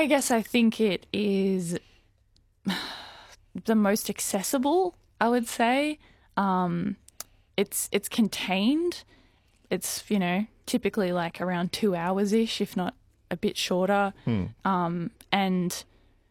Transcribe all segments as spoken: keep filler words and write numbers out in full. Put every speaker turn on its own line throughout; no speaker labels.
I guess I think it is the most accessible, I would say. Um, it's it's contained. It's, you know, typically like around two hours-ish, if not a bit shorter.
Hmm.
Um, and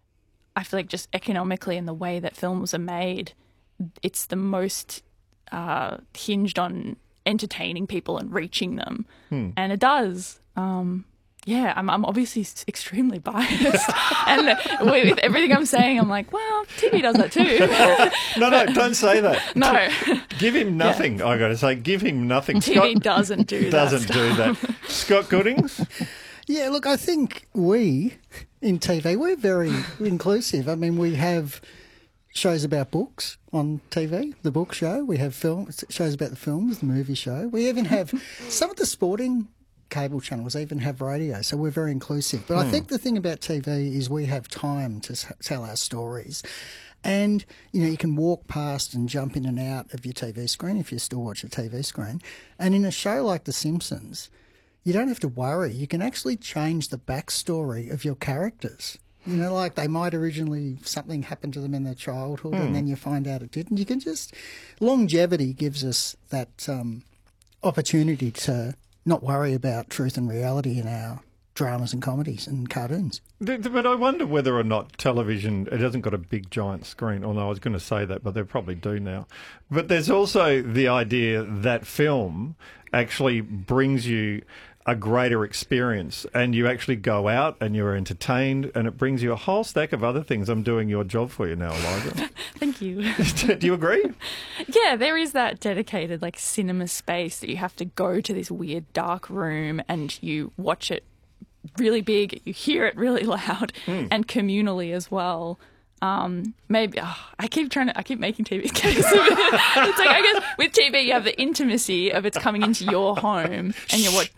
I feel like just economically in the way that films are made, it's the most uh, hinged on entertaining people and reaching them.
Hmm.
And it does. Um, yeah, I'm, I'm obviously extremely biased. And with everything I'm saying, I'm like, well, T V does that too.
No, no, don't say that.
No.
Give him nothing, yeah. I got to say. Give him nothing.
T V Scott doesn't do that.
Doesn't do that. Scott Goodings?
Yeah, look, I think we, in T V, we're very inclusive. I mean, we have shows about books on T V, the book show. We have film shows about the films, the movie show. We even have some of the sporting cable channels even have radio, so we're very inclusive. But hmm. I think the thing about T V is we have time to tell our stories. And, you know, you can walk past and jump in and out of your T V screen if you still watch a T V screen. And in a show like The Simpsons, you don't have to worry. You can actually change the backstory of your characters. You know, like they might originally, something happened to them in their childhood mm. and then you find out it didn't. You can just, longevity gives us that um, opportunity to not worry about truth and reality in our dramas and comedies and cartoons.
But I wonder whether or not television, it hasn't got a big giant screen. Although I was going to say that, but they probably do now. But there's also the idea that film actually brings you a greater experience and you actually go out and you're entertained and it brings you a whole stack of other things. I'm doing your job for you now, Eliza.
Thank you.
Do you agree?
Yeah, there is that dedicated like cinema space that you have to go to this weird dark room and you watch it really big, you hear it really loud mm. and communally as well. Um, maybe oh, I keep trying to. I keep making T V cases. It's like I guess with T V you have the intimacy of it's coming into your home and you're what.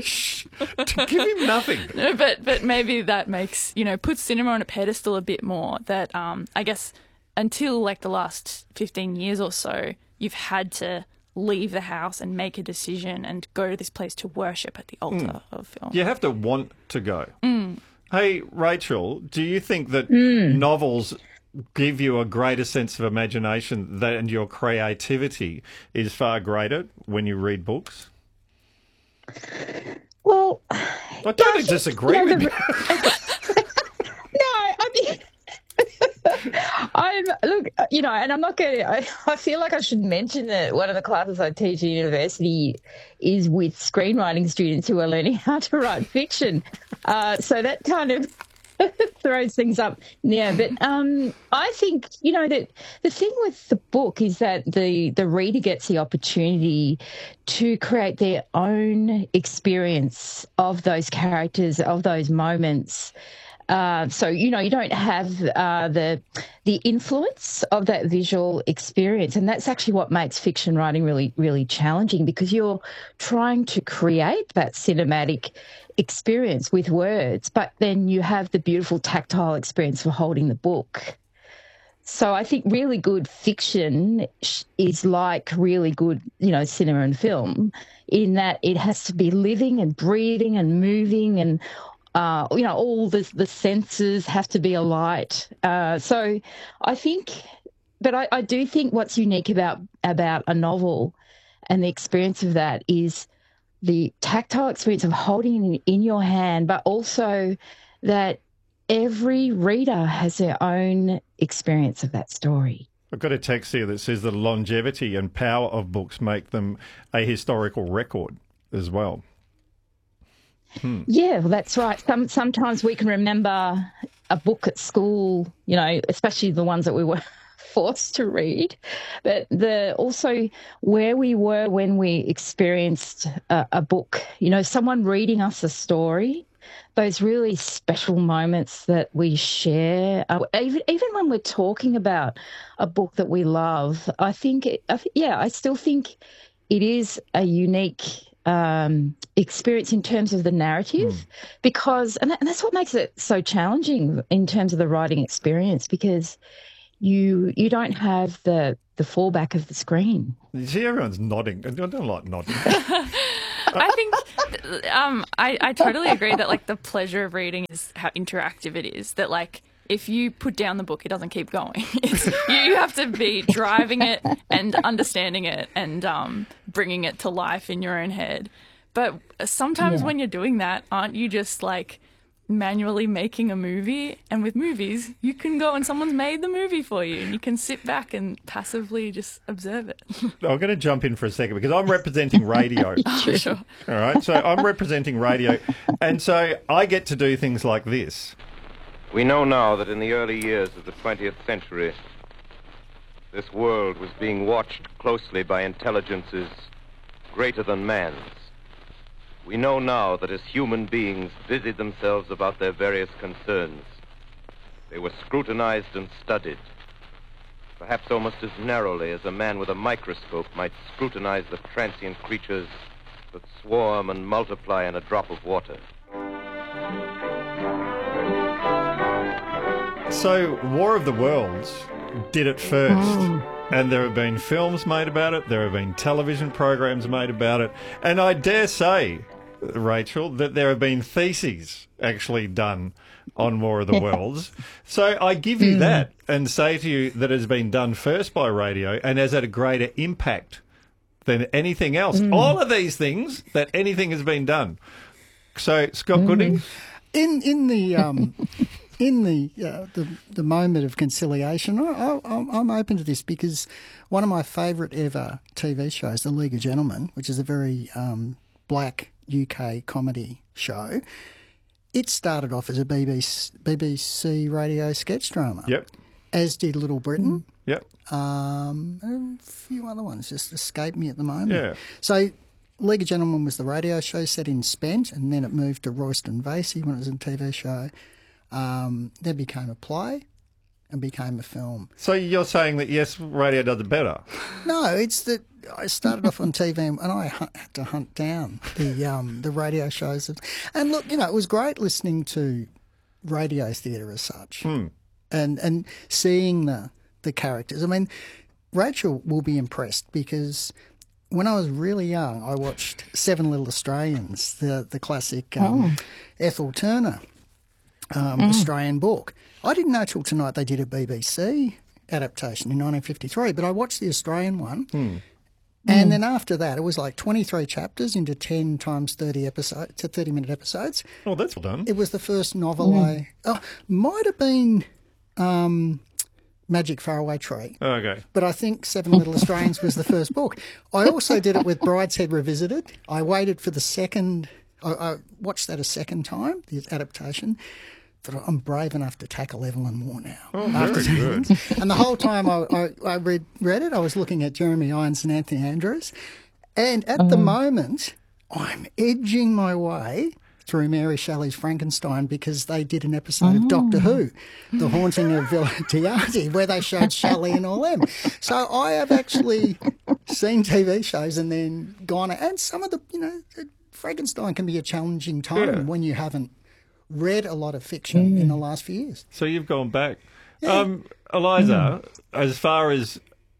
Give him nothing.
No, but but maybe that makes you know puts cinema on a pedestal a bit more. That um, I guess until like the last fifteen years or so, you've had to leave the house and make a decision and go to this place to worship at the altar mm. of film.
You have to want to go.
Mm.
Hey, Rachel, do you think that
mm.
novels give you a greater sense of imagination that, and your creativity is far greater when you read books?
Well,
I don't
yeah,
disagree
you know,
with
the,
you.
No, I mean... I'm look, you know, and I'm not going to. I, I feel like I should mention that one of the classes I teach at university is with screenwriting students who are learning how to write fiction. Uh, so that kind of throws things up. Yeah, but um, I think you know that the thing with the book is that the the reader gets the opportunity to create their own experience of those characters, of those moments. Uh, so, you know, you don't have uh, the the influence of that visual experience. And that's actually what makes fiction writing really, really challenging because you're trying to create that cinematic experience with words, but then you have the beautiful tactile experience of holding the book. So I think really good fiction is like really good, you know, cinema and film in that it has to be living and breathing and moving and Uh, you know, all the, the senses have to be alight. Uh, so I think, but I, I do think what's unique about, about a novel and the experience of that is the tactile experience of holding it in your hand, but also that every reader has their own experience of that story.
I've got a text here that says the longevity and power of books make them a historical record as well. Hmm.
Yeah, well, that's right. Some, sometimes we can remember a book at school, you know, especially the ones that we were forced to read, but the also where we were when we experienced a, a book, you know, someone reading us a story, those really special moments that we share, uh, even even when we're talking about a book that we love, I think, it, I th- yeah, I still think it is a unique um, experience in terms of the narrative mm. because, and, that, and that's what makes it so challenging in terms of the writing experience because you you don't have the, the fallback of the screen.
You see everyone's nodding. I don't like nodding.
I think um, I, I totally agree that like the pleasure of reading is how interactive it is. That like if you put down the book, it doesn't keep going. It's, you have to be driving it and understanding it and um, bringing it to life in your own head. But sometimes
Yeah.
when you're doing that, aren't you just like manually making a movie? And with movies, you can go and someone's made the movie for you and you can sit back and passively just observe it.
I'm going to jump in for a second because I'm representing radio.
For sure.
All right, so I'm representing radio, and so I get to do things like this.
We know now that in the early years of the twentieth century, this world was being watched closely by intelligences greater than man's. We know now that as human beings busied themselves about their various concerns, they were scrutinized and studied, perhaps almost as narrowly as a man with a microscope might scrutinize the transient creatures that swarm and multiply in a drop of water.
So, War of the Worlds did it first. And there have been films made about it, there have been television programs made about it, and I dare say, Rachel, that there have been theses actually done on War of the Worlds. So I give you that and say to you that it has been done first by radio and has had a greater impact than anything else. All of these things, that anything has been done. So, Scott Gooding?
In in the um, in the, uh, the the moment of conciliation, I, I, I'm open to this because one of my favourite ever T V shows, The League of Gentlemen, which is a very um, black U K comedy show, it started off as a B B C, B B C radio sketch drama.
Yep.
As did Little Britain.
Yep.
Um, and a few other ones just escape me at the moment.
Yeah.
So League of Gentlemen was the radio show set in Spent, and then it moved to Royston Vasey when it was a T V show. Um, then became a play and became a film.
So you're saying that, yes, radio does it better?
No, it's that I started off on T V and I hu- had to hunt down the um, the radio shows. And look, you know, it was great listening to radio theatre as such
Hmm.
and, and seeing the, the characters. I mean, Rachel will be impressed because when I was really young, I watched Seven Little Australians, the, the classic um, Ethel Turner um, Australian book. I didn't know till tonight they did a B B C adaptation in nineteen fifty-three, but I watched the Australian one. And then after that, it was like twenty-three chapters into ten times thirty episodes, to thirty minute episodes.
Oh, that's well done.
It was the first novel I, oh, might have been um, Magic Faraway Tree.
Okay.
But I think Seven Little Australians was the first book. I also did it with Brideshead Revisited. I waited for the second, I, I watched that a second time, the adaptation. But I'm brave enough to tackle Evelyn Moore now.
Oh, very good.
And the whole time I, I, I read, read it, I was looking at Jeremy Irons and Anthony Andrews. And at the moment, I'm edging my way through Mary Shelley's Frankenstein because they did an episode of Doctor Who, The Haunting of Villa Diati, where they showed Shelley and all them. So I have actually seen T V shows and then gone, and some of the, you know, Frankenstein can be a challenging time
Yeah.
when you haven't read a lot of fiction in the last few years.
So you've gone back. Um, Eliza, as far as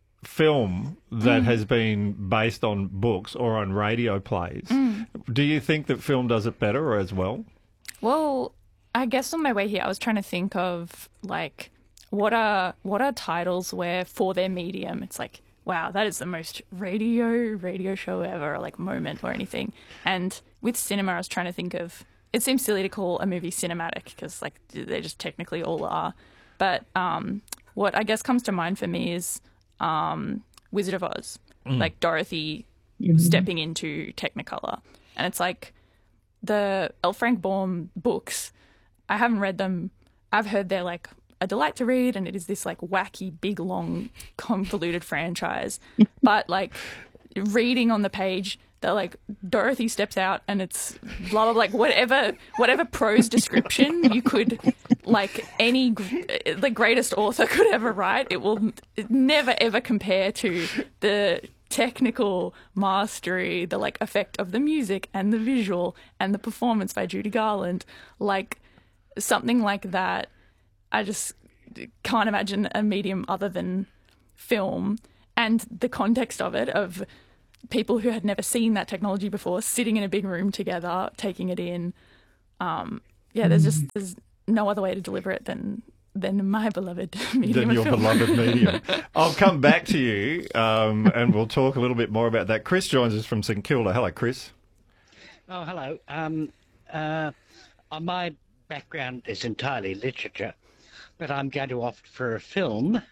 film that has been based on books or on radio plays, do you think that film does it better or as well?
Well, I guess on my way here, I was trying to think of like what are what are titles where for their medium, it's like, wow, that is the most radio radio show ever, or like moment or anything. And with cinema, I was trying to think of. It seems silly to call a movie cinematic because like they just technically all are. But um, what I guess comes to mind for me is um, Wizard of Oz, like Dorothy stepping into Technicolor. And it's like the L. Frank Baum books, I haven't read them. I've heard they're like a delight to read and it is this like wacky, big, long, convoluted franchise. But like reading on the page, that like Dorothy steps out and it's blah blah blah, like whatever whatever prose description you could like any the greatest author could ever write, it will never ever compare to the technical mastery, the like effect of the music and the visual and the performance by Judy Garland. Like something like that, I just can't imagine a medium other than film and the context of it of people who had never seen that technology before sitting in a big room together, taking it in. Um, yeah, there's just there's no other way to deliver it than than my beloved medium.
Than your
film.
beloved medium. I'll come back to you, um, and we'll talk a little bit more about that. Chris joins us from St Kilda. Hello, Chris.
Oh, hello. Um, uh, my background is entirely literature, but I'm going to opt for a film,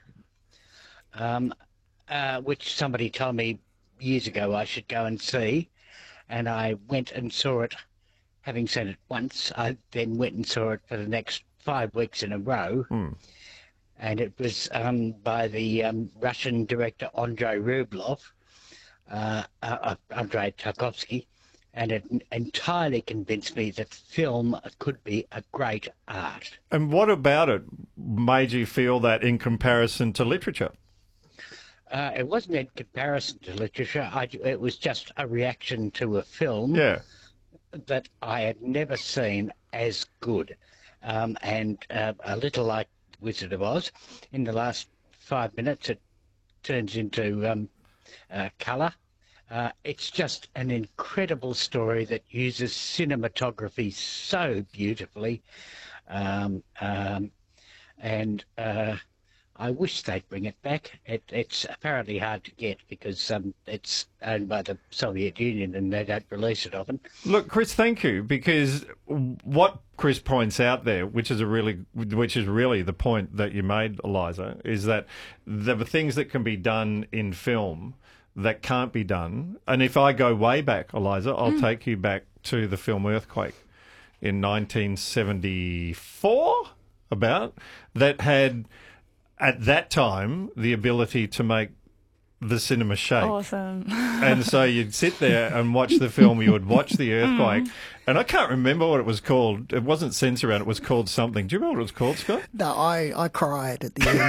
um, uh, which somebody told me years ago I should go and see, and I went and saw it. Having seen it once, I then went and saw it for the next five weeks in a row,
Mm.
and it was um, by the um, Russian director Andrei Rublev, uh, uh, Andrei Tarkovsky, and it entirely convinced me that film could be a great art.
And what about it made you feel that in comparison to literature?
Uh, it wasn't in comparison to literature. I, it was just a reaction to a film
Yeah.
that I had never seen as good. Um, and uh, a little like Wizard of Oz, in the last five minutes it turns into um, uh, colour. Uh, it's just an incredible story that uses cinematography so beautifully. Um, um, and uh, I wish they'd bring it back. It, it's apparently hard to get because um, it's owned by the Soviet Union and they don't release it often.
Look, Chris, thank you, because what Chris points out there, which is a really, which is really the point that you made, Eliza, is that there are things that can be done in film that can't be done. And if I go way back, Eliza, I'll mm. take you back to the film Earthquake in nineteen seventy-four, about, that had, at that time, the ability to make the cinema shake.
Awesome.
And so you'd sit there and watch the film, you would watch the earthquake, mm. and I can't remember what it was called. It wasn't Censoran, it was called something. Do you remember what it was called, Scott?
No, I, I cried at the end.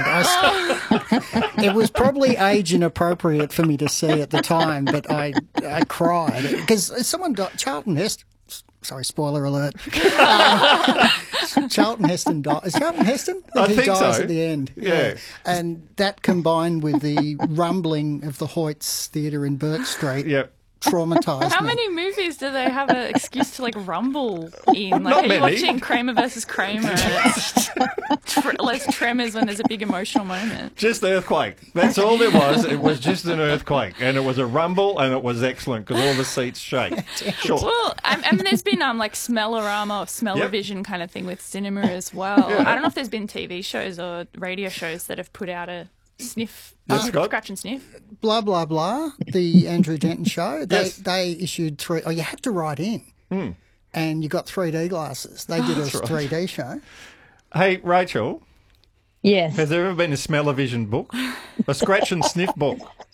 I, it was probably age inappropriate for me to see at the time, but I I cried because someone died. Charlton Heston. Sorry, spoiler alert. Uh, Charlton Heston died. Is Charlton Heston?
I
he
think
dies
so.
At the end.
Yeah.
yeah. And that combined with the rumbling of the Hoyts Theatre in Bourke Street.
Yep.
Traumatised
How
me.
many movies do they have an excuse to like rumble in? Like,
Not
are you
many.
watching Kramer versus Kramer? And it's tr- less tremors when there's a big emotional moment.
Just the earthquake. That's all there was. It was just an earthquake, and it was a rumble, and it was excellent because all the seats shake. Sure.
Well, I, I mean, there's been um like Smellorama or Smell-O-Vision
Yep.
kind of thing with cinema as well.
Yeah.
I don't know if there's been T V shows or radio shows that have put out a sniff,
Yes,
uh,
Scott?
scratch and sniff.
Blah, blah, blah, the Andrew Denton show, they,
Yes.
they issued three, oh, you had to write in.
Mm.
And you got three D glasses. They did a
That's right.
three D show.
Hey, Rachel,
Yes.
has there ever been a Smell-O-Vision book? A scratch and sniff book?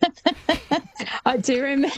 I do remember.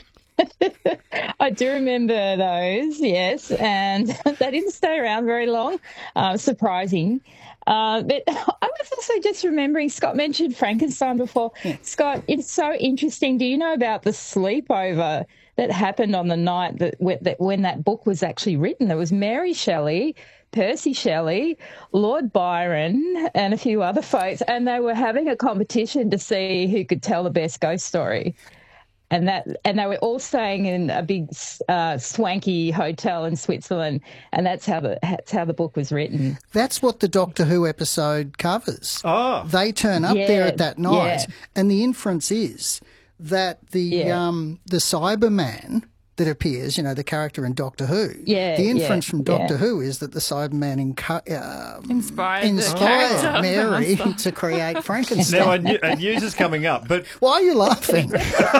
I do remember those, yes, and they didn't stay around very long. Uh, surprising, uh, but I was also just remembering. Scott mentioned Frankenstein before.
Yeah.
Scott, it's so interesting. Do you know about the sleepover that happened on the night that, that when that book was actually written? There was Mary Shelley, Percy Shelley, Lord Byron, and a few other folks, and they were having a competition to see who could tell the best ghost story. And that, and they were all staying in a big, uh, swanky hotel in Switzerland, and that's how the that's how the book was written.
That's what the Doctor Who episode covers.
Oh.
They turn up
Yeah,
there at that night,
yeah.
and the inference is that the
Yeah.
um, the Cyberman that appears, you know, the character in Doctor Who.
Yeah,
The inference
yeah,
from Doctor
yeah.
Who is that the Cyberman inco- um,
Inspired, the
inspired
character of the
Mary
monster.
to create Frankenstein.
Now, I knew, and news is coming up, but
Why are you laughing?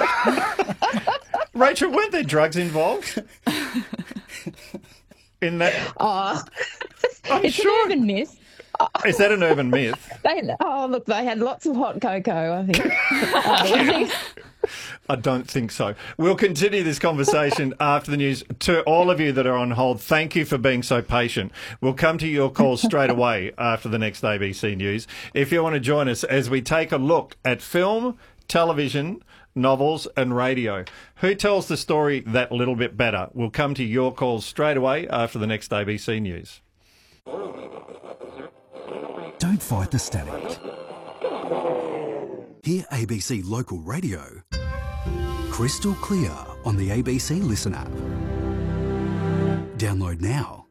Rachel, weren't there drugs involved in that?
Oh,
I'm
it's
sure.
an urban myth.
Is that an urban myth?
They, oh, look, they had lots of hot cocoa, I think. Uh,
I don't think so. We'll continue this conversation after the news. To all of you that are on hold, thank you for being so patient. We'll come to your calls straight away after the next A B C News. If you want to join us as we take a look at film, television, novels and radio. Who tells the story that little bit better? We'll come to your calls straight away after the next A B C News.
Don't fight the static. Hear A B C Local Radio. crystal clear on the A B C Listen app. Download now.